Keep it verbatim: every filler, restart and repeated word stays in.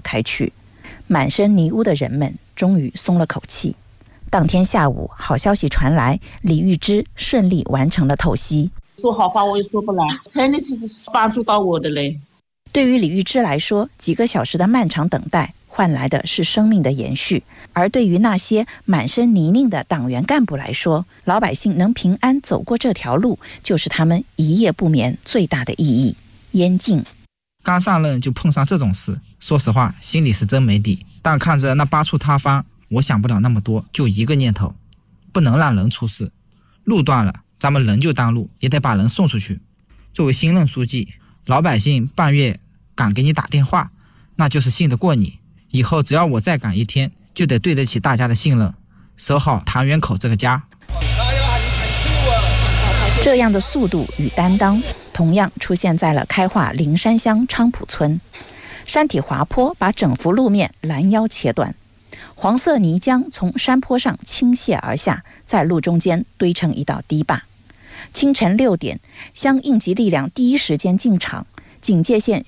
开去。满身泥污的人们终于松了口气。当天下午，好消息传来，李玉芝顺利完成了透析。 说好话我也说不来，真的是帮助到我的嘞。 对于李玉芝来说，几个小时的漫长等待换来的是生命的延续，而对于那些满身泥泞的党员干部来说，老百姓能平安走过这条路，就是他们一夜不眠最大的意义。燕静刚上任就碰上这种事，说实话心里是真没底，但看着那八处塌方，我想不了那么多，就一个念头，不能让人出事。路断了，咱们人就当路，也得把人送出去。作为新任书记，老百姓半夜敢给你打电话，那就是信得过你。以后只要我再赶一天，就得对得起大家的信任，守好唐园口这个家。 这样的速度与担当同样出现在了开化灵山乡昌浦村。山体滑坡把整幅路面拦腰切断，黄色泥浆从山坡上倾泻而下，在路中间堆成一道堤坝。清晨六点，乡应急力量第一时间进场，警戒线